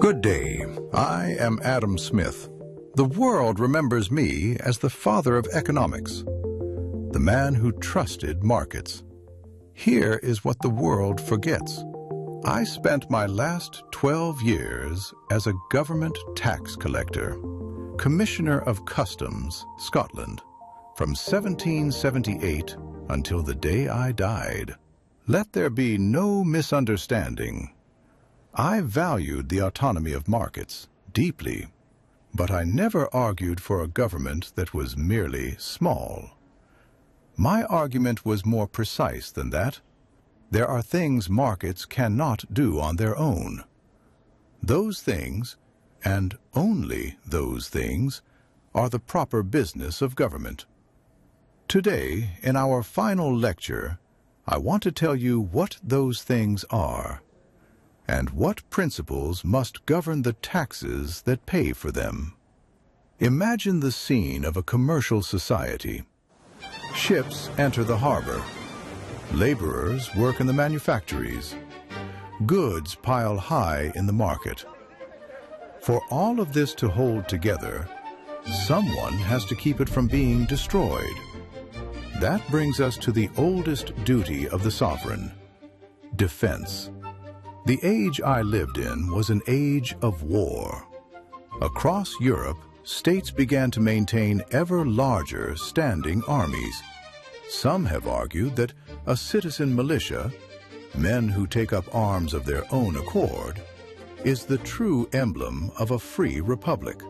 Good day. I am Adam Smith. The world remembers me as the father of economics, the man who trusted markets. Here is what the world forgets. I spent my last 12 years as a government tax collector, Commissioner of Customs, Scotland, from 1778 until the day I died. Let there be no misunderstanding. I valued the autonomy of markets deeply, but I never argued for a government that was merely small. My argument was more precise than that. There are things markets cannot do on their own. Those things, and only those things, are the proper business of government. Today, in our final lecture, I want to tell you what those things are, and what principles must govern the taxes that pay for them. Imagine the scene of a commercial society. Ships enter the harbor. Laborers work in the manufactories. Goods pile high in the market. For all of this to hold together, someone has to keep it from being destroyed. That brings us to the oldest duty of the sovereign: defense. The age I lived in was an age of war. Across Europe, states began to maintain ever larger standing armies. Some have argued that a citizen militia, men who take up arms of their own accord, is the true emblem of a free republic.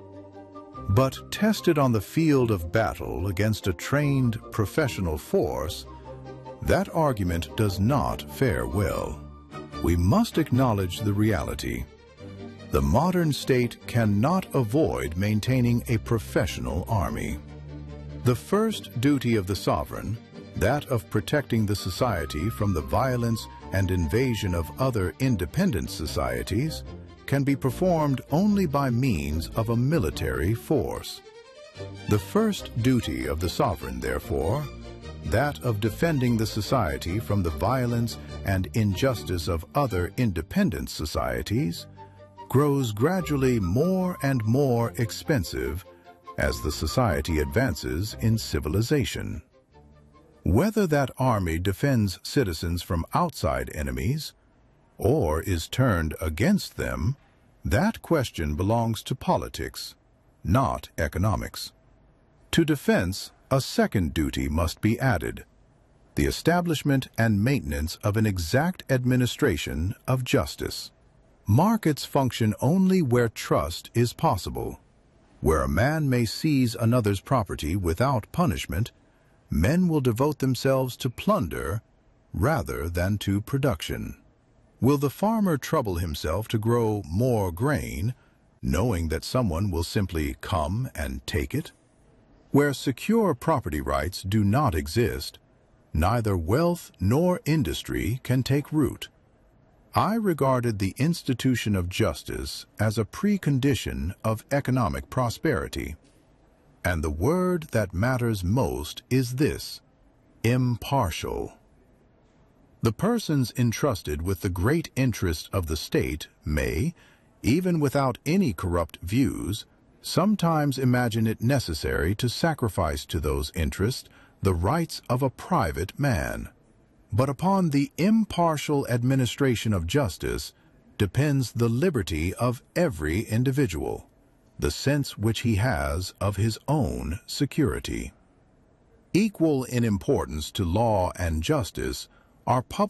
But tested on the field of battle against a trained professional force, that argument does not fare well. We must acknowledge the reality. The modern state cannot avoid maintaining a professional army. The first duty of the sovereign, that of protecting the society from the violence and invasion of other independent societies, can be performed only by means of a military force. The first duty of the sovereign, therefore, that of defending the society from the violence and injustice of other independent societies, grows gradually more and more expensive as the society advances in civilization. Whether that army defends citizens from outside enemies or is turned against them, that question belongs to politics, not economics. To defense, a second duty must be added: the establishment and maintenance of an exact administration of justice. Markets function only where trust is possible. Where a man may seize another's property without punishment, men will devote themselves to plunder rather than to production. Will the farmer trouble himself to grow more grain, knowing that someone will simply come and take it? Where secure property rights do not exist, neither wealth nor industry can take root. I regarded the institution of justice as a precondition of economic prosperity. And the word that matters most is this: impartial. The persons entrusted with the great interest of the state may, even without any corrupt views, sometimes imagine it necessary to sacrifice to those interests the rights of a private man. But upon the impartial administration of justice depends the liberty of every individual, the sense which he has of his own security. Equal in importance to law and justice are public